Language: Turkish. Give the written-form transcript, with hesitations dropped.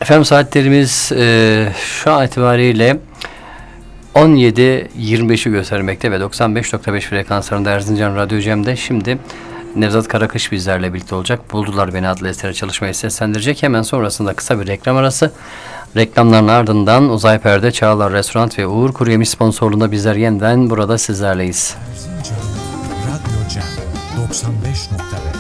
Efendim saatlerimiz şu an itibariyle 17.25'i göstermekte ve 95.5 frekanslarında Erzincan Radyo Cem'de şimdi Nevzat Karakış bizlerle birlikte olacak. Buldular Beni adlı eseri çalışmayı seslendirecek. Hemen sonrasında kısa bir reklam arası. Reklamların ardından Uzay Perde, Çağlar Restoran ve Uğur Kuruyemiş sponsorluğunda bizler yeniden burada sizlerleyiz. Erzincan Radyo Cem 95.5